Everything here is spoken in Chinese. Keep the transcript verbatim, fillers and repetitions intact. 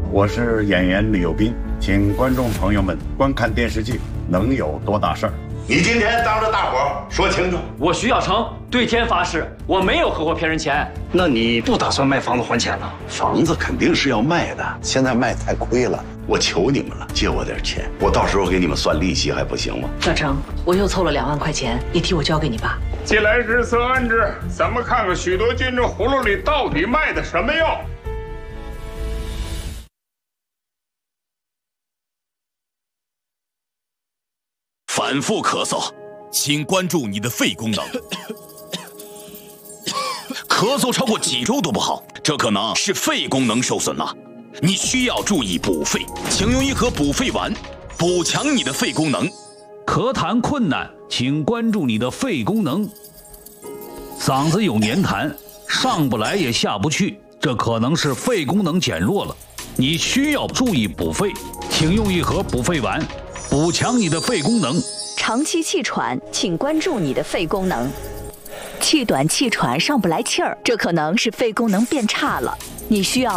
我是演员李幼斌，请观众朋友们观看电视剧能有多大事儿。 你今天当着大伙儿说清楚。 我徐小成对天发誓，我没有合伙骗人钱。 那你不打算卖房子还钱了？ 房子肯定是要卖的，现在卖太亏了。我求你们了，借我点钱，我到时候给你们算利息还不行吗？ 小成，我又凑了两万块钱，你替我交给你爸。 既来之则安之，咱们看看许多君这葫芦里到底卖的什么药。 反复咳嗽，请关注你的肺功能。咳嗽超过几周都不好，这可能是肺功能受损了。你需要注意补肺，请用一盒补肺丸，补强你的肺功能。 咳痰困难，请关注你的肺功能。嗓子有黏痰，上不来也下不去，这可能是肺功能减弱了。你需要注意补肺，请用一盒补肺丸，补强你的肺功能。 长期气喘，请关注你的肺功能。气短气喘，上不来气儿，这可能是肺功能变差了。你需要